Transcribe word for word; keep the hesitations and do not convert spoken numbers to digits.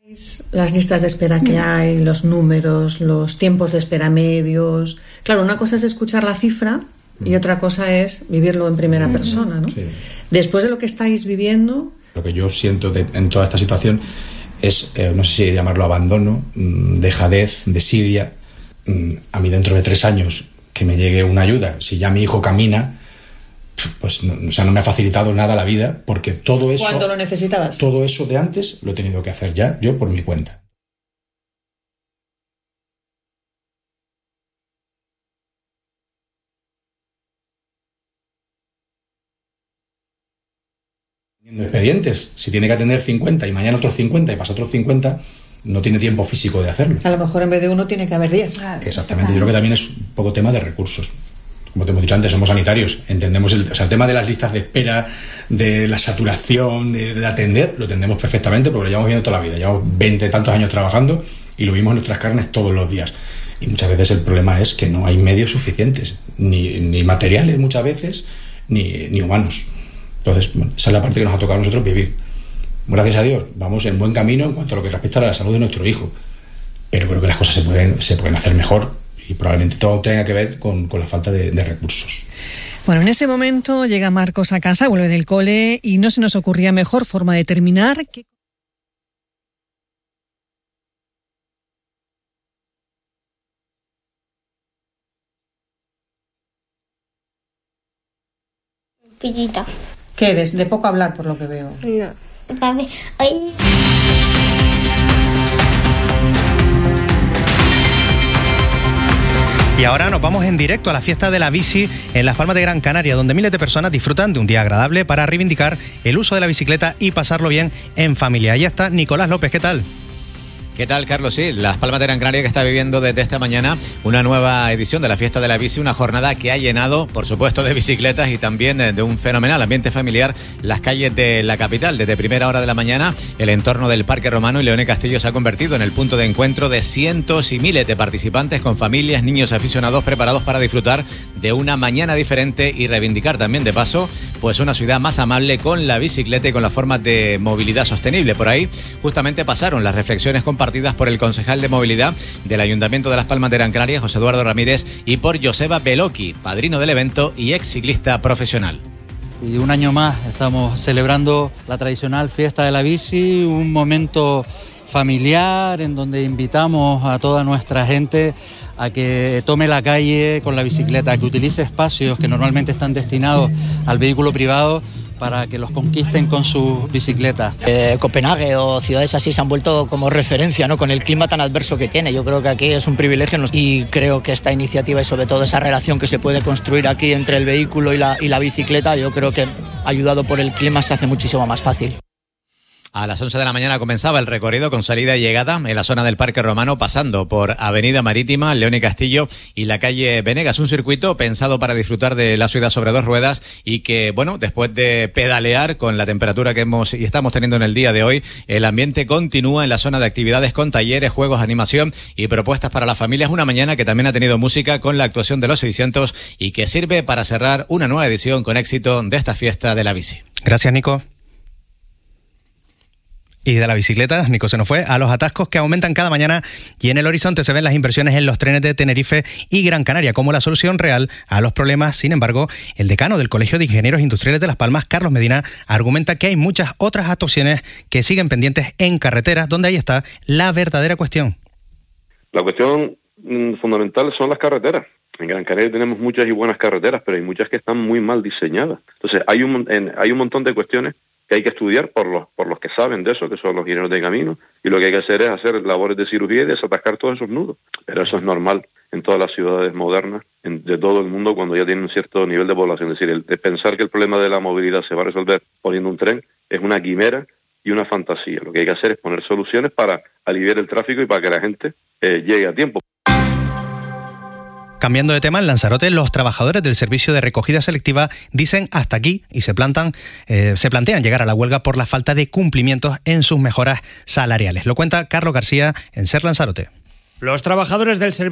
Las listas de espera que hay, los números, los tiempos de espera medios. Claro, una cosa es escuchar la cifra y otra cosa es vivirlo en primera persona, ¿no? Sí. Después de lo que estáis viviendo... Lo que yo siento de, en toda esta situación es, eh, no sé si llamarlo abandono, dejadez, desidia. A mí dentro de tres años que me llegue una ayuda, si ya mi hijo camina, pues no, o sea, no me ha facilitado nada la vida, porque todo eso... ¿Cuándo lo necesitabas? Todo eso de antes lo he tenido que hacer ya yo por mi cuenta. Expedientes, si tiene que atender cincuenta y mañana otros cincuenta y pasa otros cincuenta, no tiene tiempo físico de hacerlo. A lo mejor en vez de uno tiene que haber diez. Claro, exactamente, yo creo que también es un poco tema de recursos. Como te hemos dicho antes, somos sanitarios, entendemos el, o sea, el tema de las listas de espera, de la saturación, de, de atender, lo entendemos perfectamente porque lo llevamos viendo toda la vida, llevamos veinte y tantos años trabajando y lo vimos en nuestras carnes todos los días. Y muchas veces el problema es que no hay medios suficientes, ni, ni materiales muchas veces, ni, ni humanos. Entonces, bueno, esa es la parte que nos ha tocado a nosotros vivir. Gracias a Dios, vamos en buen camino en cuanto a lo que respecta a la salud de nuestro hijo. Pero creo que las cosas se pueden, se pueden hacer mejor y probablemente todo tenga que ver con, con la falta de, de recursos. Bueno, en ese momento llega Marcos a casa, vuelve del cole y no se nos ocurría mejor forma de terminar que... Pillita. ¿Qué eres? De poco hablar, por lo que veo. No. Papi, ay. Y ahora nos vamos en directo a la fiesta de la bici en Las Palmas de Gran Canaria, donde miles de personas disfrutan de un día agradable para reivindicar el uso de la bicicleta y pasarlo bien en familia. Ahí está Nicolás López, ¿qué tal? ¿Qué tal, Carlos? Sí, Las Palmas de Gran Canaria que está viviendo desde esta mañana una nueva edición de la Fiesta de la Bici, una jornada que ha llenado, por supuesto, de bicicletas y también de un fenomenal ambiente familiar las calles de la capital. Desde primera hora de la mañana, el entorno del Parque Romano y Leone Castillo se ha convertido en el punto de encuentro de cientos y miles de participantes con familias, niños aficionados preparados para disfrutar de una mañana diferente y reivindicar también, de paso, pues una ciudad más amable con la bicicleta y con las formas de movilidad sostenible. Por ahí, justamente pasaron las reflexiones compartidas por el concejal de movilidad del Ayuntamiento de Las Palmas de Gran Canaria, José Eduardo Ramírez, y por Joseba Beloki, padrino del evento y ex ciclista profesional. Y un año más estamos celebrando la tradicional Fiesta de la Bici, un momento familiar en donde invitamos a toda nuestra gente a que tome la calle con la bicicleta, a que utilice espacios que normalmente están destinados al vehículo privado para que los conquisten con sus bicicletas. Eh, Copenhague o ciudades así se han vuelto como referencia, ¿no? Con el clima tan adverso que tiene. Yo creo que aquí es un privilegio y creo que esta iniciativa y sobre todo esa relación que se puede construir aquí entre el vehículo y la, y la bicicleta, yo creo que ayudado por el clima se hace muchísimo más fácil. A las once de la mañana comenzaba el recorrido con salida y llegada en la zona del Parque Romano, pasando por Avenida Marítima, Leone Castillo y la calle Venegas. Un circuito pensado para disfrutar de la ciudad sobre dos ruedas y que, bueno, después de pedalear con la temperatura que hemos y estamos teniendo en el día de hoy, el ambiente continúa en la zona de actividades con talleres, juegos, animación y propuestas para las familias. Una mañana que también ha tenido música con la actuación de los seiscientos y que sirve para cerrar una nueva edición con éxito de esta Fiesta de la Bici. Gracias, Nico. Y de la bicicleta, Nico se nos fue, a los atascos que aumentan cada mañana y en el horizonte se ven las inversiones en los trenes de Tenerife y Gran Canaria como la solución real a los problemas. Sin embargo, el decano del Colegio de Ingenieros Industriales de Las Palmas, Carlos Medina, argumenta que hay muchas otras actuaciones que siguen pendientes en carreteras, donde ahí está la verdadera cuestión. La cuestión mmm, fundamental son las carreteras. En Gran Canaria tenemos muchas y buenas carreteras, pero hay muchas que están muy mal diseñadas. Entonces, hay un, en, hay un montón de cuestiones que hay que estudiar por los por los que saben de eso, que son los ingenieros de camino, y lo que hay que hacer es hacer labores de cirugía y desatascar todos esos nudos. Pero eso es normal en todas las ciudades modernas, en, de todo el mundo, cuando ya tienen un cierto nivel de población. Es decir, el de pensar que el problema de la movilidad se va a resolver poniendo un tren es una quimera y una fantasía. Lo que hay que hacer es poner soluciones para aliviar el tráfico y para que la gente eh, llegue a tiempo. Cambiando de tema, en Lanzarote, los trabajadores del servicio de recogida selectiva dicen hasta aquí y se plantan, eh, se plantean llegar a la huelga por la falta de cumplimientos en sus mejoras salariales. Lo cuenta Carlos García en Ser Lanzarote. Los trabajadores del servicio